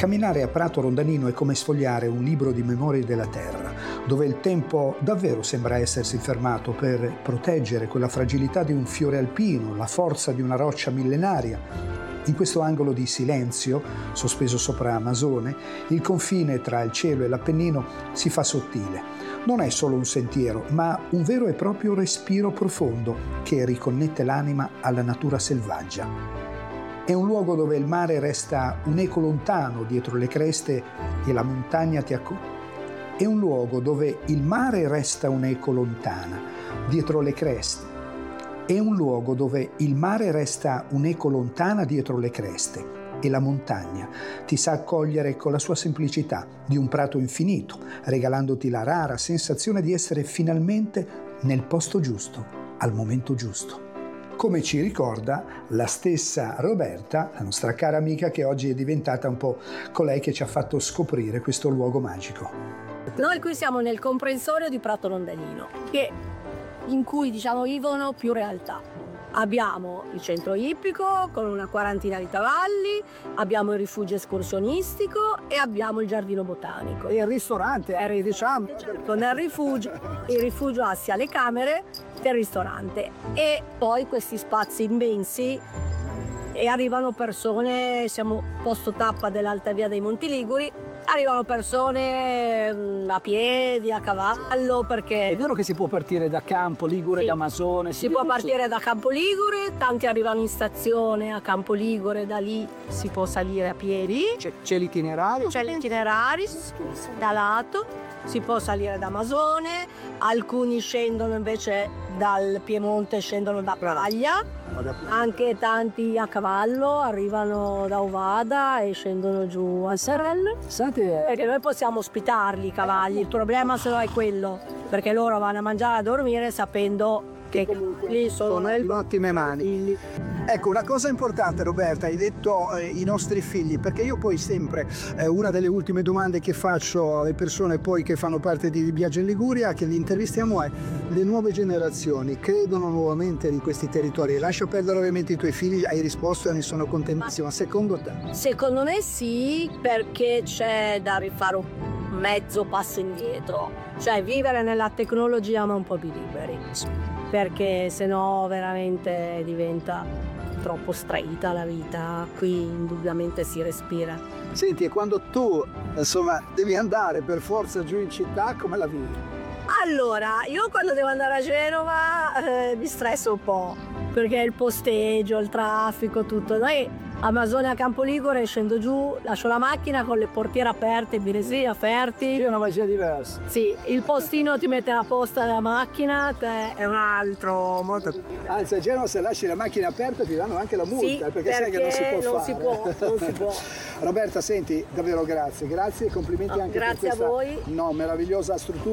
Camminare a Prato Rondanino è come sfogliare un libro di memorie della terra, dove il tempo davvero sembra essersi fermato per proteggere quella fragilità di un fiore alpino, la forza di una roccia millenaria. In questo angolo di silenzio, sospeso sopra Amazone, il confine tra il cielo e l'Appennino si fa sottile. Non è solo un sentiero, ma un vero e proprio respiro profondo che riconnette l'anima alla natura selvaggia. È un luogo dove il mare resta un eco lontano dietro le creste e la montagna ti accoglie. È un luogo dove il mare resta un'eco lontana dietro le creste. È un luogo dove il mare resta un'eco lontana dietro le creste e la montagna ti sa accogliere con la sua semplicità di un prato infinito, regalandoti la rara sensazione di essere finalmente nel posto giusto, al momento giusto. Come ci ricorda la stessa Roberta, la nostra cara amica, che oggi è diventata un po' colei che ci ha fatto scoprire questo luogo magico. Noi qui siamo nel comprensorio di Prato Rondanino, in cui vivono più realtà. Abbiamo il centro ippico con una quarantina di cavalli, abbiamo il rifugio escursionistico e abbiamo il giardino botanico. E il ristorante, diciamo. Nel rifugio, il rifugio ha sia le camere che il ristorante e poi questi spazi immensi e arrivano persone, siamo posto tappa dell'Alta Via dei Monti Liguri, arrivano persone a piedi, a cavallo, perché... È vero che si può partire da Campo Ligure, sì, da Amazone? Si può partire da Campo Ligure, tanti arrivano in stazione a Campo Ligure, da lì si può salire a piedi. C'è l'itinerario? C'è l'itinerario da lato, si può salire da Amazone, alcuni scendono invece dal Piemonte, scendono da Pravaglia, anche tanti a cavallo arrivano da Ovada e scendono giù a Serrel. Perché noi possiamo ospitarli i cavalli, il problema se no è quello, perché loro vanno a mangiare e a dormire sapendo che lì sono in ottime mani. Ecco, una cosa importante, Roberta, hai detto i nostri figli, perché io poi sempre, una delle ultime domande che faccio alle persone poi che fanno parte di Viaggio in Liguria, che li intervistiamo, è: le nuove generazioni credono nuovamente in questi territori? Lascio perdere ovviamente i tuoi figli, hai risposto e ne sono contentissima. Secondo te? Secondo me sì, perché c'è da rifare un mezzo passo indietro, cioè vivere nella tecnologia ma un po' più liberi, perché sennò veramente diventa troppo stretta la vita. Qui indubbiamente si respira. Senti, e quando tu devi andare per forza giù in città, come la vivi? Allora, io quando devo andare a Genova mi stresso un po', perché il posteggio, il traffico, tutto. Noi Amazone a Campo Ligure, scendo giù, lascio la macchina con le portiere aperte, i finestrini aperti. È una magia diversa. Sì, il postino ti mette la posta della macchina, è un altro molto. Anzi, a Genova se lasci la macchina aperta ti danno anche la multa, sì, perché sai che non si può fare. Non si può. Roberta, senti, davvero grazie e complimenti anche grazie per questa a voi. meravigliosa struttura.